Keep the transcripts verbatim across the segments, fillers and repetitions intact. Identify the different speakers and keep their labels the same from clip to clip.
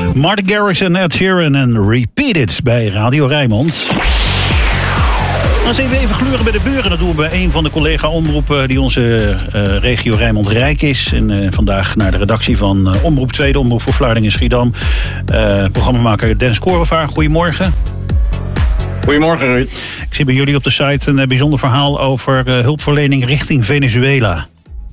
Speaker 1: Martin Garrix en Ed Sheeran en Repeat It bij Radio Rijnmond. Dan zien we even gluren bij de buren. Dat doen we bij een van de collega-omroepen die onze uh, regio Rijnmond rijk is. En uh, vandaag naar de redactie van uh, Omroep Tweede, Omroep voor Vlaardingen Schiedam. Uh, programmamaker Dennis Korevaar, goedemorgen.
Speaker 2: Goedemorgen, Ruud.
Speaker 1: Ik zie bij jullie op de site een uh, bijzonder verhaal over uh, hulpverlening richting Venezuela.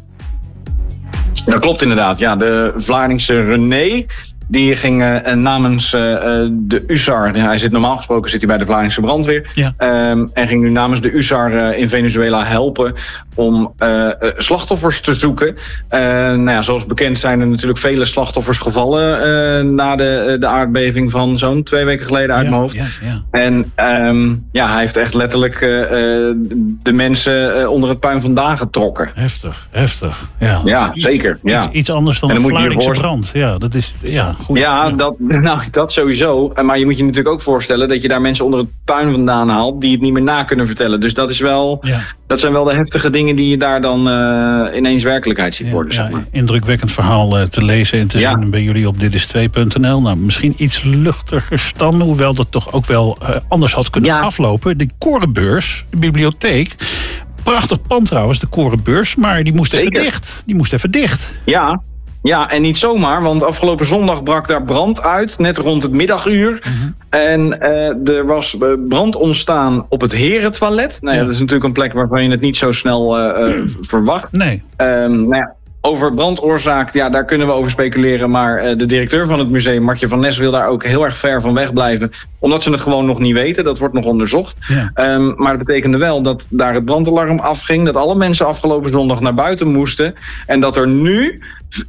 Speaker 2: Dat klopt inderdaad. Ja, de Vlaardingse René, die ging uh, namens uh, de U S A R... Hij zit normaal gesproken zit hij bij de Vlaardingse brandweer. Ja. Um, en ging nu namens de U S A R uh, in Venezuela helpen om uh, slachtoffers te zoeken. Uh, nou ja, zoals bekend zijn er natuurlijk vele slachtoffers gevallen uh, na de, de aardbeving van zo'n twee weken geleden uit ja, mijn hoofd. Ja, ja. En um, ja, hij heeft echt letterlijk uh, de mensen uh, onder het puin vandaan getrokken.
Speaker 1: Heftig, heftig. Ja,
Speaker 2: ja
Speaker 1: iets,
Speaker 2: zeker. Ja.
Speaker 1: Iets, iets anders dan een Vlaardingse brand. Ja, dat is... Ja. Goed,
Speaker 2: ja,
Speaker 1: ja.
Speaker 2: Dat, nou, dat sowieso. Maar je moet je natuurlijk ook voorstellen dat je daar mensen onder het puin vandaan haalt die het niet meer na kunnen vertellen. Dus dat is wel, ja. dat zijn wel de heftige dingen die je daar dan uh, ineens werkelijkheid ziet worden. Ja, zeg maar.
Speaker 1: Ja, indrukwekkend verhaal uh, te lezen en te ja. zien bij jullie op dit is twee punt n l. Nou, misschien iets luchtiger dan, hoewel dat toch ook wel uh, anders had kunnen ja. aflopen. De Korenbeurs, de bibliotheek. Prachtig pand trouwens, de Korenbeurs, maar die moest Zeker. even dicht. Die moest even dicht.
Speaker 2: Ja. Ja, en niet zomaar, want afgelopen zondag brak daar brand uit, net rond het middaguur. Uh-huh. En uh, er was brand ontstaan op het herentoilet. Nou ja, ja. Dat is natuurlijk een plek waarvan je het niet zo snel uh, uh, verwacht.
Speaker 1: Nee.
Speaker 2: Um, nou ja, over brandoorzaak, ja, daar kunnen we over speculeren. Maar uh, de directeur van het museum, Martje van Nes, wil daar ook heel erg ver van weg blijven. Omdat ze het gewoon nog niet weten. Dat wordt nog onderzocht. Ja. Um, maar dat betekende wel dat daar het brandalarm afging. Dat alle mensen afgelopen zondag naar buiten moesten. En dat er nu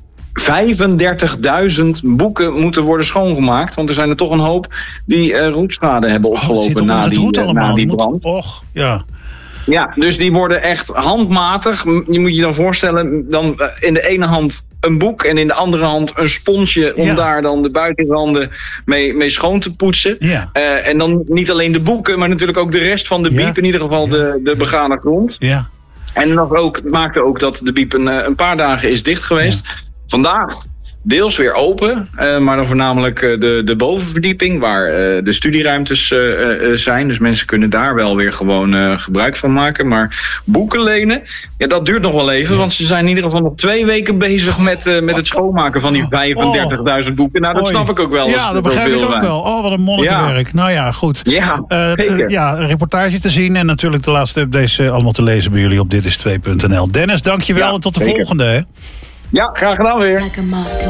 Speaker 2: vijfendertigduizend boeken moeten worden schoongemaakt. Want er zijn er toch een hoop die uh, roetschade hebben opgelopen oh, na, die, uh, na die brand.
Speaker 1: Och, ja.
Speaker 2: Ja, dus die worden echt handmatig. Je moet je dan voorstellen, dan uh, in de ene hand een boek en in de andere hand een sponsje om ja. daar dan de buitenranden mee, mee schoon te poetsen. Ja. Uh, en dan niet alleen de boeken, maar natuurlijk ook de rest van de biep. Ja. In ieder geval ja. de, de begane grond.
Speaker 1: Ja.
Speaker 2: En dat ook, maakte ook dat de biep een, een paar dagen is dicht geweest. Ja. Vandaag deels weer open, uh, maar dan voornamelijk uh, de, de bovenverdieping waar uh, de studieruimtes uh, uh, zijn. Dus mensen kunnen daar wel weer gewoon uh, gebruik van maken. Maar boeken lenen, ja, dat duurt nog wel even. Ja. Want ze zijn in ieder geval nog twee weken bezig met, uh, met het schoonmaken van die vijfendertigduizend boeken. Nou, dat Oei. snap ik ook wel.
Speaker 1: Ja, dat begrijp ik ook zijn. wel. Oh, wat een monnikenwerk. Ja. Nou ja, goed.
Speaker 2: Ja,
Speaker 1: uh, ja, een reportage te zien en natuurlijk de laatste updates uh, allemaal te lezen bij jullie op dit is twee punt n l. Dennis, dankjewel ja, en tot de zeker. volgende. Hè?
Speaker 2: Ja, graag gedaan weer.